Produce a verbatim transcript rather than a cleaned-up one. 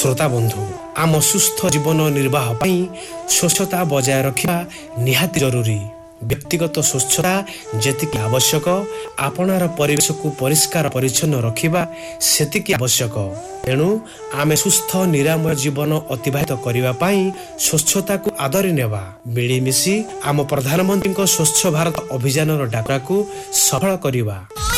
श्रोता बंधु आम सुस्थ जीवन निर्वाह पई स्वच्छता बजाय रखा निहाती जरूरी। व्यक्तिगत स्वच्छता जेतिकी आवश्यक आपणार परिवेश को परिष्कार परिच्छन्न रखिबा सेतिकी आवश्यक। तेणु आमे सुस्थ निरामय जीवन अतिबाहित करिबा पई स्वच्छता को आदरि नेबा। मिलीमिशी आम प्रधानमंत्री स्वच्छ भारत अभियान डाकरा को सफल करिबा।